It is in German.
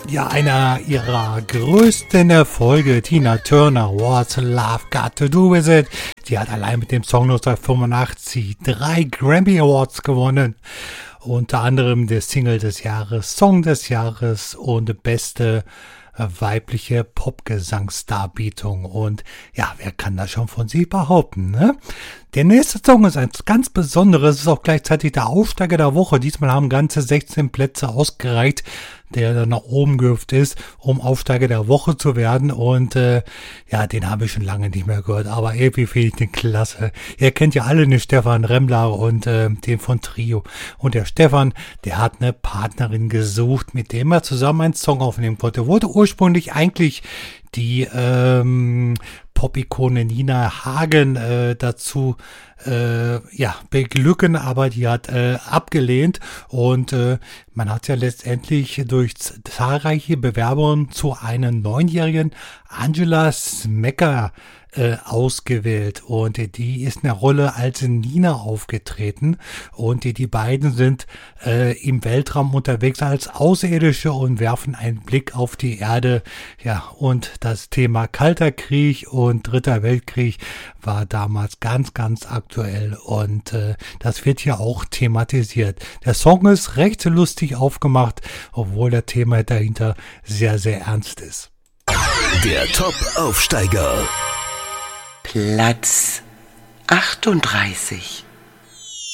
Ja, einer ihrer größten Erfolge, Tina Turner, What's Love Got to Do With It. Die hat allein mit dem Song 1985 3 Grammy Awards gewonnen. Unter anderem der Single des Jahres, Song des Jahres und beste weibliche Popgesangsdarbietung. Und ja, wer kann das schon von sie behaupten, ne? Der nächste Song ist ein ganz besonderes, ist auch gleichzeitig der Aufsteiger der Woche. Diesmal haben ganze 16 Plätze ausgereicht, der dann nach oben gehüpft ist, um Aufsteiger der Woche zu werden. Und ja, den habe ich schon lange nicht mehr gehört, aber irgendwie finde ich den klasse. Ihr kennt ja alle den Stefan Remmler und den von Trio. Und der Stefan, der hat eine Partnerin gesucht, mit dem er zusammen einen Song aufnehmen konnte. Wollte ursprünglich eigentlich die Pop-Ikone Nina Hagen dazu beglücken, aber die hat abgelehnt und man hat ja letztendlich durch zahlreiche Bewerbungen zu einer 9-jährigen Angela Smecker ausgewählt und die ist in der Rolle als Nina aufgetreten und die beiden sind im Weltraum unterwegs als Außerirdische und werfen einen Blick auf die Erde. Ja, und das Thema Kalter Krieg und Dritter Weltkrieg war damals ganz, ganz aktuell und das wird hier auch thematisiert. Der Song ist recht lustig aufgemacht, obwohl der Thema dahinter sehr, sehr ernst ist. Der Top-Aufsteiger. Platz 38.